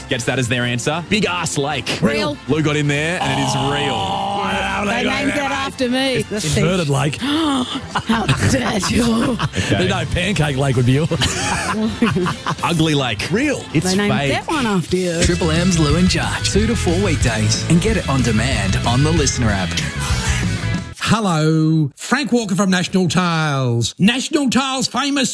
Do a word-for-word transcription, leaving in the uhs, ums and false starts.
gets that as their answer. Big Ass Lake. Real. Lou got in there, and it is real. Yeah, they named that after me. The fish. Inverted lake. How dare you? Okay. No, Pancake Lake would be yours. Ugly Lake. Real. It's They named fake. that one after you. Triple M's Lou and Judge. Two to four weekdays. And get it on demand on the Listener app. Hello, Frank Walker from National Tiles. National Tiles' famous